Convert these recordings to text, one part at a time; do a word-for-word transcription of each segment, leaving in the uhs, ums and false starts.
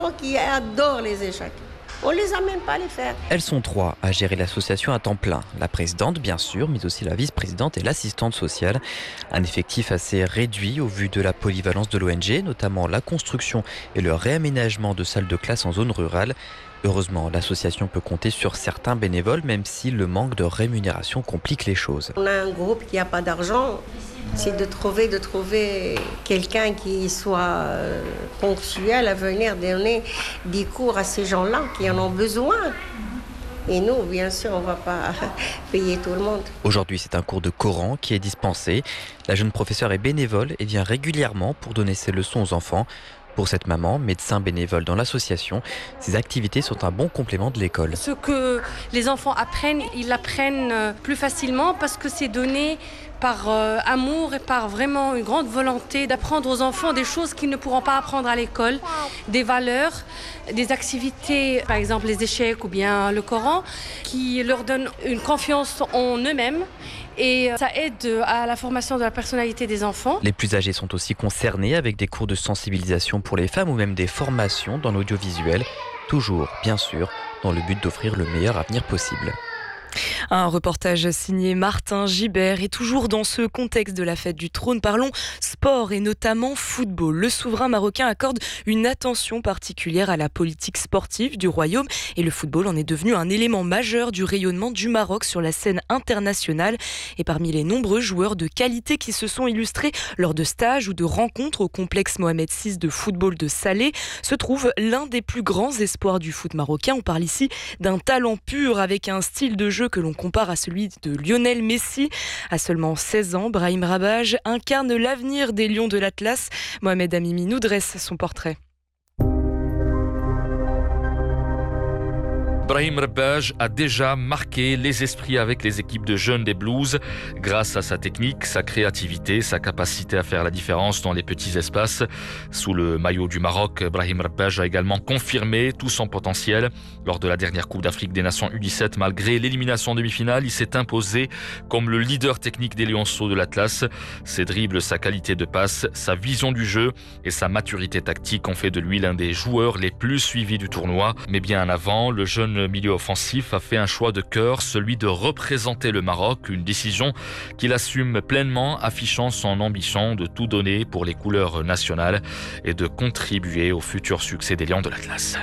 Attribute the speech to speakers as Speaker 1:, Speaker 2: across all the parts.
Speaker 1: qui adorent les échecs. On ne les amène pas à les faire.
Speaker 2: Elles sont trois à gérer l'association à temps plein. La présidente, bien sûr, mais aussi la vice-présidente et l'assistante sociale. Un effectif assez réduit au vu de la polyvalence de l'O N G, notamment la construction et le réaménagement de salles de classe en zone rurale. Heureusement, l'association peut compter sur certains bénévoles, même si le manque de rémunération complique les choses.
Speaker 1: On a un groupe qui n'a pas d'argent. C'est de trouver, de trouver quelqu'un qui soit ponctuel à venir donner des cours à ces gens-là qui en ont besoin. Et nous, bien sûr, on ne va pas payer tout le monde.
Speaker 2: Aujourd'hui, c'est un cours de Coran qui est dispensé. La jeune professeure est bénévole et vient régulièrement pour donner ses leçons aux enfants. Pour cette maman, médecin bénévole dans l'association, ces activités sont un bon complément de l'école.
Speaker 3: Ce que les enfants apprennent, ils l'apprennent plus facilement parce que c'est donné par euh, amour et par vraiment une grande volonté d'apprendre aux enfants des choses qu'ils ne pourront pas apprendre à l'école, des valeurs, des activités, par exemple les échecs ou bien le Coran, qui leur donnent une confiance en eux-mêmes. Et ça aide à la formation de la personnalité des enfants.
Speaker 2: Les plus âgés sont aussi concernés avec des cours de sensibilisation pour les femmes ou même des formations dans l'audiovisuel. Toujours, bien sûr, dans le but d'offrir le meilleur avenir possible.
Speaker 4: Un reportage signé Martin Gibert et toujours dans ce contexte de la fête du trône, parlons sport et notamment football. Le souverain marocain accorde une attention particulière à la politique sportive du royaume et le football en est devenu un élément majeur du rayonnement du Maroc sur la scène internationale. Et parmi les nombreux joueurs de qualité qui se sont illustrés lors de stages ou de rencontres au complexe Mohamed six de football de Salé, se trouve l'un des plus grands espoirs du foot marocain. On parle ici d'un talent pur avec un style de jeu que l'on compare à celui de Lionel Messi. À seulement seize ans, Brahim Rabaj incarne l'avenir des Lions de l'Atlas. Mohamed Amimi nous dresse son portrait.
Speaker 5: Brahim Rabaj a déjà marqué les esprits avec les équipes de jeunes des Blues grâce à sa technique, sa créativité, sa capacité à faire la différence dans les petits espaces. Sous le maillot du Maroc, Brahim Rabaj a également confirmé tout son potentiel. Lors de la dernière Coupe d'Afrique des Nations U dix-sept, malgré l'élimination en demi-finale, il s'est imposé comme le leader technique des Lionceaux de l'Atlas. Ses dribbles, sa qualité de passe, sa vision du jeu et sa maturité tactique ont fait de lui l'un des joueurs les plus suivis du tournoi. Mais bien en avant, le jeune milieu offensif a fait un choix de cœur, celui de représenter le Maroc, une décision qu'il assume pleinement, affichant son ambition de tout donner pour les couleurs nationales et de contribuer au futur succès des Lions de l'Atlas.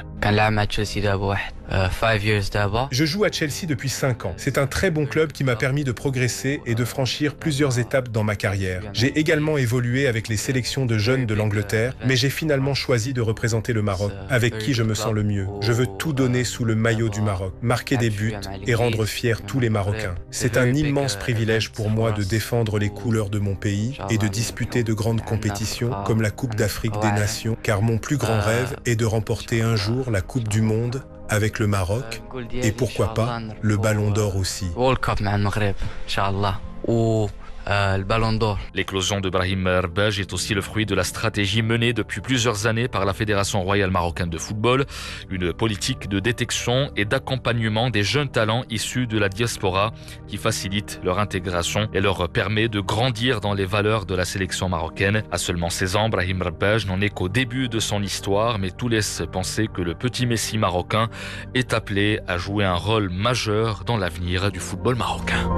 Speaker 6: Je joue à Chelsea depuis cinq ans. C'est un très bon club qui m'a permis de progresser et de franchir plusieurs étapes dans ma carrière. J'ai également évolué avec les sélections de jeunes de l'Angleterre, mais j'ai finalement choisi de représenter le Maroc, avec qui je me sens le mieux. Je veux tout donner sous le maillot du Maroc, marquer des buts et rendre fiers tous les Marocains. C'est un immense privilège pour moi de défendre les couleurs de mon pays et de disputer de grandes compétitions comme la Coupe d'Afrique des Nations, car mon plus grand rêve est de remporter un jour la Coupe du Monde avec le Maroc et pourquoi pas le Ballon d'Or aussi.
Speaker 5: Euh, le Ballon d'Or. L'éclosion de Brahim Rabaj est aussi le fruit de la stratégie menée depuis plusieurs années par la Fédération royale marocaine de football, une politique de détection et d'accompagnement des jeunes talents issus de la diaspora qui facilite leur intégration et leur permet de grandir dans les valeurs de la sélection marocaine. À seulement seize ans, Brahim Rabaj n'en est qu'au début de son histoire, mais tout laisse penser que le petit Messi marocain est appelé à jouer un rôle majeur dans l'avenir du football marocain.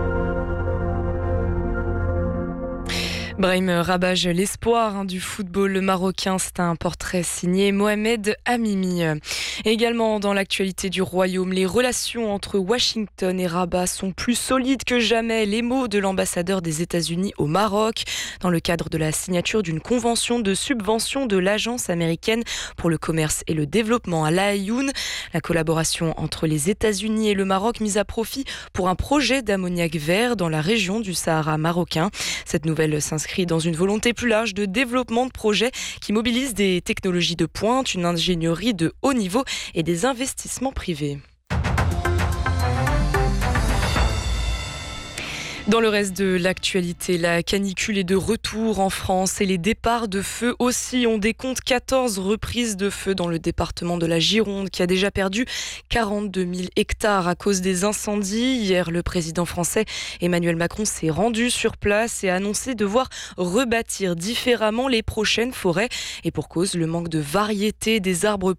Speaker 4: Brahim Rabaj, l'espoir hein, du football marocain, c'est un portrait signé Mohamed Amimi. Également dans l'actualité du royaume, les relations entre Washington et Rabat sont plus solides que jamais. Les mots de l'ambassadeur des États-Unis au Maroc dans le cadre de la signature d'une convention de subvention de l'Agence américaine pour le commerce et le développement à La Aïoun. La collaboration entre les États-Unis et le Maroc mise à profit pour un projet d'ammoniac vert dans la région du Sahara marocain. Cette nouvelle s'inscrit dans une volonté plus large de développement de projets qui mobilisent des technologies de pointe, une ingénierie de haut niveau et des investissements privés. Dans le reste de l'actualité, la canicule est de retour en France et les départs de feu aussi. On décompte quatorze reprises de feu dans le département de la Gironde qui a déjà perdu quarante-deux mille hectares à cause des incendies. Hier, le président français Emmanuel Macron s'est rendu sur place et a annoncé devoir rebâtir différemment les prochaines forêts. Et pour cause, le manque de variété des arbres